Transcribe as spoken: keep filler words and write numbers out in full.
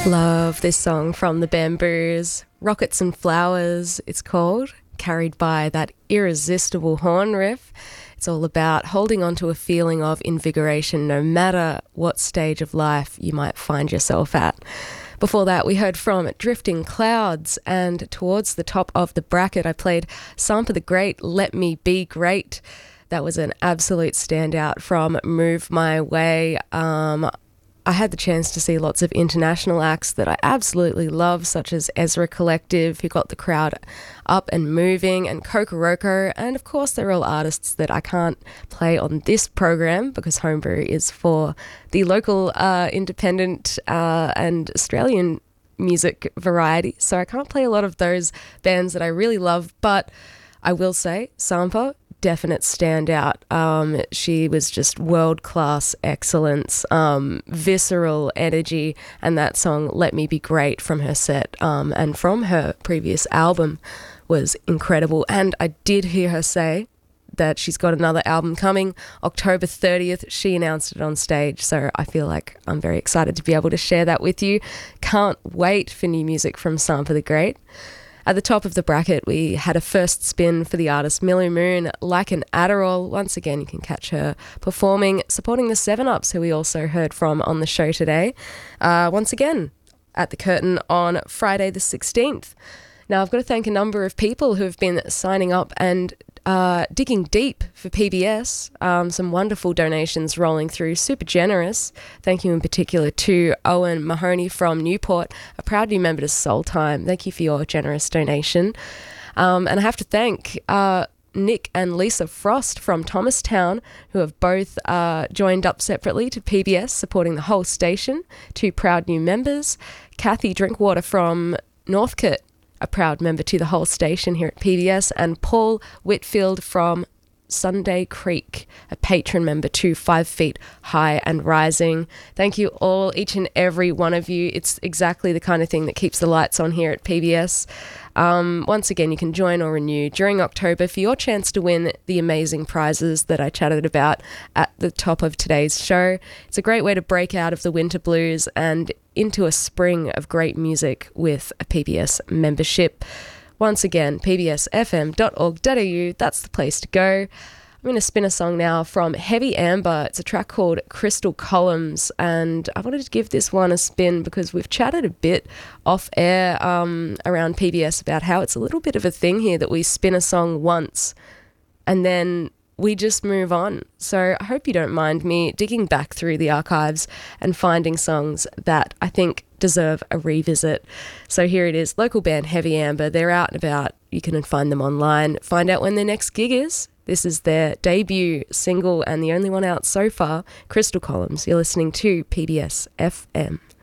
Love this song from the Bamboos. Rockets and Flowers, it's called, carried by that irresistible horn riff. It's all about holding on to a feeling of invigoration no matter what stage of life you might find yourself at. Before that, we heard from Drifting Clouds, and towards the top of the bracket, I played Sampa the Great, Let Me Be Great. That was an absolute standout from Move My Way. Um, I had the chance to see lots of international acts that I absolutely love, such as Ezra Collective, who got the crowd up and moving, and Kokoroko, and of course they're all artists that I can't play on this program because Homebrew is for the local uh, independent uh, and Australian music variety, so I can't play a lot of those bands that I really love, but I will say Sampa, definite standout. Um, she was just world-class excellence, um, visceral energy, and that song Let Me Be Great from her set um, and from her previous album was incredible. And I did hear her say that she's got another album coming October thirtieth. She announced it on stage, so I feel like I'm very excited to be able to share that with you. Can't wait for new music from Sampa the Great. At the top of the bracket, we had a first spin for the artist Millie Moon, Like an Adderall. Once again, you can catch her performing, supporting the Seven Ups, who we also heard from on the show today. Uh, once again, at the curtain on Friday the sixteenth. Now, I've got to thank a number of people who have been signing up and uh, digging deep for P B S. Um, some wonderful donations rolling through, super generous. Thank you in particular to Owen Mahoney from Newport, a proud new member to Soul Time. Thank you for your generous donation. Um, and I have to thank uh, Nick and Lisa Frost from Thomastown, who have both uh, joined up separately to P B S, supporting the whole station. Two proud new members. Kathy Drinkwater from Northcote, a proud member to the whole station here at P B S, and Paul Whitfield from Sunday Creek, a patron member to Five Feet High and Rising. Thank you all, each and every one of you. It's exactly the kind of thing that keeps the lights on here at P B S. Um, once again, you can join or renew during October for your chance to win the amazing prizes that I chatted about at the top of today's show. It's a great way to break out of the winter blues and into a spring of great music with a P B S membership. Once again, p b s f m dot org dot a u, that's the place to go. I'm going to spin a song now from Heavy Amber. It's a track called Crystal Columns, and I wanted to give this one a spin because we've chatted a bit off air um, around P B S about how it's a little bit of a thing here that we spin a song once and then we just move on. So I hope you don't mind me digging back through the archives and finding songs that I think deserve a revisit. So here it is, local band Heavy Amber. They're out and about. You can find them online. Find out when their next gig is. This is their debut single and the only one out so far, Crystal Columns. You're listening to P B S F M.